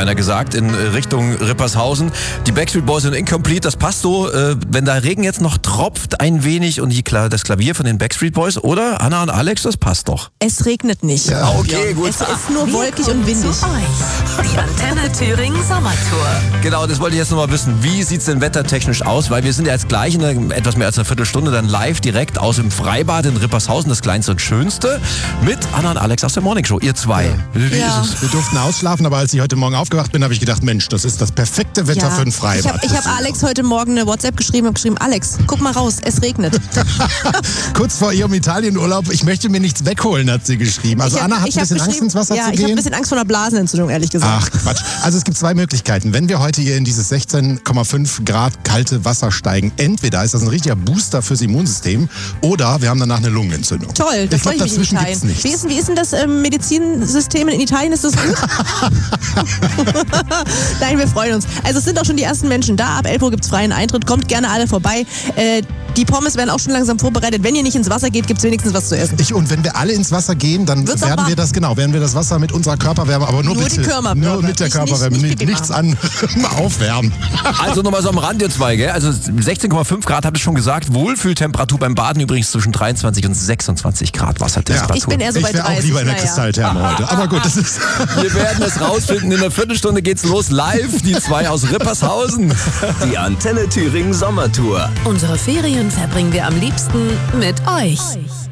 beinahe gesagt, in Richtung Rippershausen. Die Backstreet Boys sind Incomplete, das passt so. Wenn der Regen jetzt noch tropft ein wenig und das Klavier von den Backstreet Boys, oder? Anna und Alex, das passt doch. Es regnet nicht. Ja, okay, gut. Es ist nur wolkig und windig. Die Antenne Thüringen Sommertour. Genau, das wollte ich jetzt nochmal wissen. Wie sieht's denn wettertechnisch aus? Weil wir sind ja jetzt gleich in etwas mehr als einer Viertelstunde dann live direkt aus dem Freibad in Rippershausen, das kleinste und schönste, mit Anna und Alex aus der Morningshow. Ihr zwei. Wie ist es? Wir durften ausschlafen, aber als ich heute Morgen aufgewacht bin, habe ich gedacht, Mensch, das ist das perfekte Wetter für ein Freibad. Ich hab Alex heute Morgen eine WhatsApp geschrieben, Alex, guck mal raus, es regnet. Kurz vor ihrem Italienurlaub, ich möchte mir nichts wegholen, hat sie geschrieben. Also Anna hat ein bisschen Angst, ins Wasser zu gehen. Ja, ich habe ein bisschen Angst vor einer Blasenentzündung, ehrlich gesagt. Ach Quatsch. Also es gibt zwei Möglichkeiten. Wenn wir heute hier in dieses 16,5 Grad kalte Wasser steigen, entweder ist das ein richtiger Booster fürs Immunsystem oder wir haben danach eine Lungenentzündung. Toll, das freue ich mich in Italien. Wie ist denn das Medizinsystem in Italien? Ist das gut? Nein, wir freuen uns. Also es sind auch schon die ersten Menschen da. Ab 11 Uhr gibt es freien Eintritt. Kommt gerne alle vorbei. Die Pommes werden auch schon langsam vorbereitet. Wenn ihr nicht ins Wasser geht, gibt es wenigstens was zu essen. Und wenn wir alle ins Wasser gehen, dann werden wir das Wasser mit unserer Körperwärme, aber nur bitte, die Körperwärme. Nur mit der Körperwärme, nichts anderem aufwärmen. Also nochmal so am Rand, ihr zwei, gell? Also 16,5 Grad, habt ihr schon gesagt. Wohlfühltemperatur beim Baden übrigens zwischen 23 und 26 Grad Wassertemperatur. Ich bin eher so bei 30. Ich wäre auch lieber in der Kristalltherme heute. Aber gut, das ist... Wir werden es rausfinden. In einer Viertelstunde geht's los. Live, die zwei aus Rippershausen. Die Antenne Thüringen Sommertour. Unsere Ferien verbringen wir am liebsten mit euch.